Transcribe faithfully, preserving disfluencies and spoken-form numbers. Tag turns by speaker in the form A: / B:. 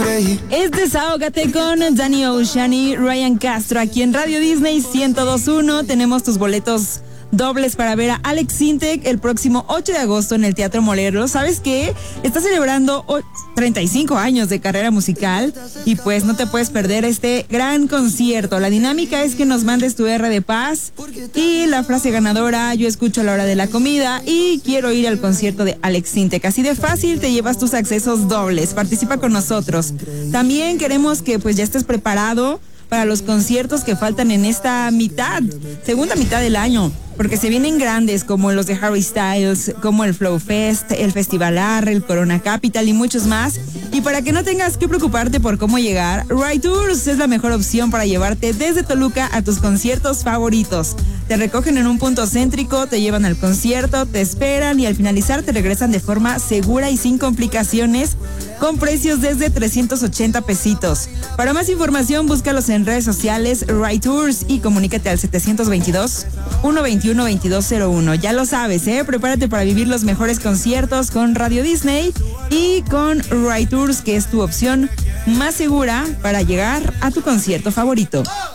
A: libre.
B: Es Desahógate con Danny Ocean y Ryan Castro aquí en Radio Disney ciento dos punto uno. Tenemos tus boletos dobles para ver a Alex Sintek el próximo ocho de agosto en el Teatro Morelos. ¿Sabes qué? Está celebrando treinta y cinco años de carrera musical y pues no te puedes perder este gran concierto. La dinámica es que nos mandes tu R de paz y la frase ganadora: yo escucho a la hora de la comida y quiero ir al concierto de Alex Sintek. Así de fácil te llevas tus accesos dobles. Participa con nosotros. También queremos que pues ya estés preparado para los conciertos que faltan en esta mitad, segunda mitad del año, porque se vienen grandes como los de Harry Styles, como el Flow Fest, el Festival Arre, el Corona Capital y muchos más. Y para que no tengas que preocuparte por cómo llegar, Ride Tours es la mejor opción para llevarte desde Toluca a tus conciertos favoritos. Te recogen en un punto céntrico, te llevan al concierto, te esperan y al finalizar te regresan de forma segura y sin complicaciones, con precios desde trescientos ochenta pesitos. Para más información, búscalos en redes sociales Ride Tours y comunícate al setecientos veintidós, ciento veintiuno, veintidós cero uno. Ya lo sabes, ¿eh? Prepárate para vivir los mejores conciertos con Radio Disney y con Ride Tours, que es tu opción más segura para llegar a tu concierto favorito.